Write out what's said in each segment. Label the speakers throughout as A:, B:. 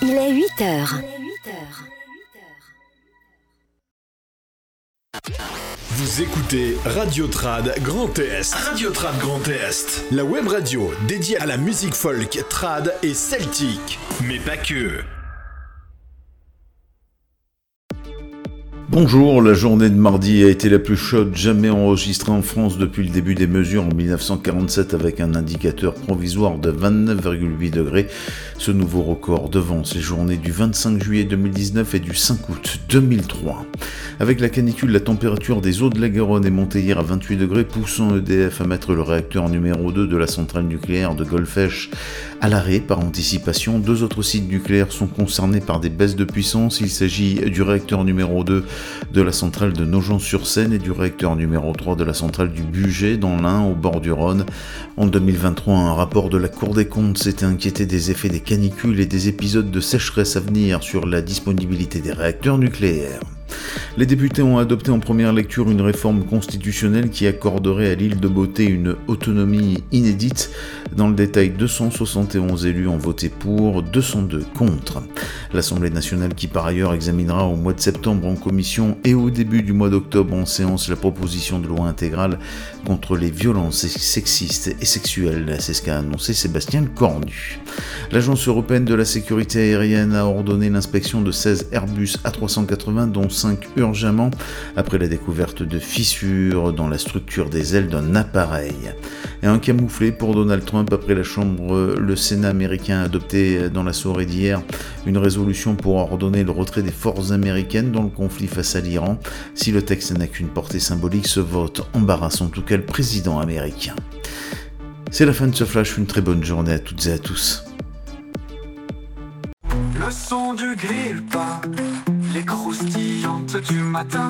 A: Il est 8 heures.
B: Vous écoutez Radio Trad Grand Est. Radio Trad Grand Est. La web radio dédiée à la musique folk, trad et celtique. Mais pas que.
C: Bonjour, la journée de mardi a été la plus chaude jamais enregistrée en France depuis le début des mesures en 1947 avec un indicateur provisoire de 29,8 degrés. Ce nouveau record devance les journées du 25 juillet 2019 et du 5 août 2003. Avec la canicule, la température des eaux de la Garonne est montée hier à 28 degrés, poussant EDF à mettre le réacteur numéro 2 de la centrale nucléaire de Golfech à l'arrêt par anticipation. Deux autres sites nucléaires sont concernés par des baisses de puissance. Il s'agit du réacteur numéro 2 de la centrale de Nogent-sur-Seine et du réacteur numéro 3 de la centrale du Bugey dans l'Ain, au bord du Rhône. En 2023, un rapport de la Cour des comptes s'était inquiété des effets des canicules et des épisodes de sécheresse à venir sur la disponibilité des réacteurs nucléaires. Les députés ont adopté en première lecture une réforme constitutionnelle qui accorderait à l'île de Beauté une autonomie inédite. Dans le détail, 271 élus ont voté pour, 202 contre. L'Assemblée nationale qui par ailleurs examinera au mois de septembre en commission et au début du mois d'octobre en séance la proposition de loi intégrale contre les violences sexistes et sexuelles. C'est ce qu'a annoncé Sébastien Cornu. L'Agence européenne de la sécurité aérienne a ordonné l'inspection de 16 Airbus A380 dont 5 urgemment après la découverte de fissures dans la structure des ailes d'un appareil. Et un camouflet pour Donald Trump après le Sénat américain a adopté dans la soirée d'hier une résolution pour ordonner le retrait des forces américaines dans le conflit face à l'Iran. Si le texte n'a qu'une portée symbolique, ce vote embarrasse en tout cas le président américain. C'est la fin de ce flash, une très bonne journée à toutes et à tous.
D: Le son du grille-pain, les croustillantes du matin.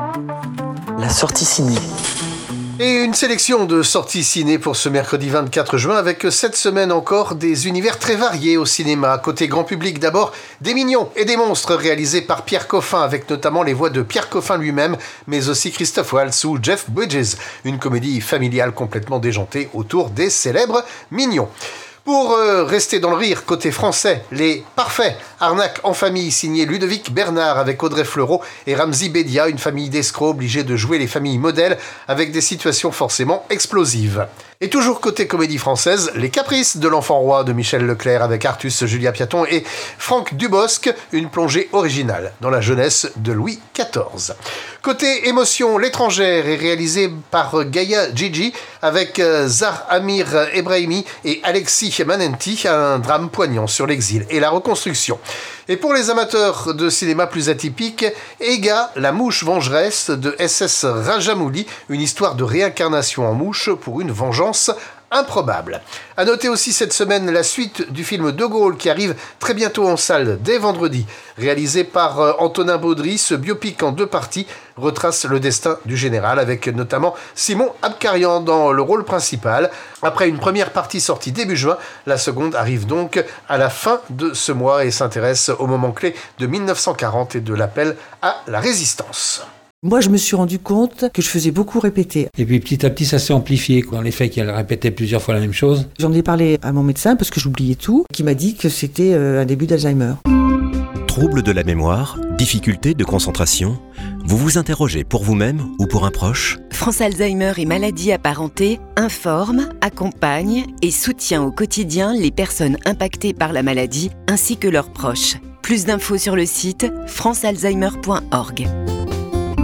E: La sortie ciné.
F: Et une sélection de sorties ciné pour ce mercredi 24 juin avec cette semaine encore des univers très variés au cinéma. Côté grand public d'abord, Des Mignons et des Monstres réalisés par Pierre Coffin avec notamment les voix de Pierre Coffin lui-même mais aussi Christophe Waltz ou Jeff Bridges. Une comédie familiale complètement déjantée autour des célèbres mignons. Pour rester dans le rire, côté français, Les Parfaits, arnaque en famille signé Ludovic Bernard avec Audrey Fleurot et Ramzy Bedia, une famille d'escrocs obligés de jouer les familles modèles avec des situations forcément explosives. Et toujours côté comédie française, Les Caprices de l'Enfant Roi de Michel Leclerc avec Artus, Julia Piaton et Franck Dubosc, une plongée originale dans la jeunesse de Louis XIV. Côté émotion, L'étrangère est réalisé par Gaïa Gigi avec Zahar Amir Ebrahimi et Alexis Manenti, un drame poignant sur l'exil et la reconstruction. Et pour les amateurs de cinéma plus atypique, Ega, la mouche vengeresse de SS Rajamouli, une histoire de réincarnation en mouche pour une vengeance improbable. À noter aussi cette semaine la suite du film De Gaulle qui arrive très bientôt en salle dès vendredi. Réalisé par Antonin Baudry, ce biopic en 2 parties retrace le destin du général avec notamment Simon Abkarian dans le rôle principal. Après une première partie sortie début juin, la seconde arrive donc à la fin de ce mois et s'intéresse au moment clé de 1940 et de l'appel à la résistance.
E: Moi, je me suis rendu compte que je faisais beaucoup répéter.
G: Et puis petit à petit, ça s'est amplifié. Dans les faits qu'elle répétait plusieurs fois la même chose.
E: J'en ai parlé à mon médecin parce que j'oubliais tout, qui m'a dit que c'était un début d'Alzheimer.
H: Troubles de la mémoire, difficultés de concentration, vous vous interrogez pour vous-même ou pour un proche ?
A: France Alzheimer et maladies apparentées informe, accompagne et soutient au quotidien les personnes impactées par la maladie ainsi que leurs proches. Plus d'infos sur le site francealzheimer.org.